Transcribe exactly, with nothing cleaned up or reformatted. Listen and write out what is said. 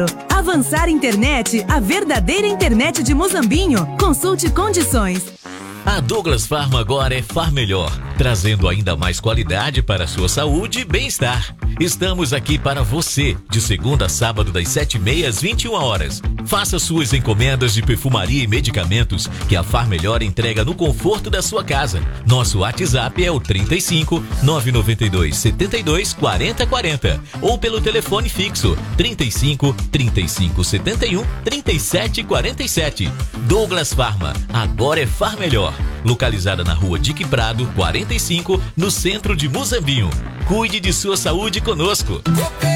Avançar Internet, a verdadeira internet de Muzambinho. Consulte condições. A Douglas Pharma agora é Far Melhor, trazendo ainda mais qualidade para a sua saúde e bem-estar. Estamos aqui para você, de segunda a sábado, das sete e meia às vinte e uma horas. Faça suas encomendas de perfumaria e medicamentos que a Far Melhor entrega no conforto da sua casa. Nosso WhatsApp é o trinta e cinco, nove nove dois, setenta e dois, quarenta quarenta ou pelo telefone fixo trinta e cinco, trinta e cinco, setenta e um, trinta e sete quarenta e sete. Douglas Pharma, agora é Far Melhor. Localizada na rua Dique Prado, quarenta e cinco, no centro de Muzambinho. Cuide de sua saúde conosco.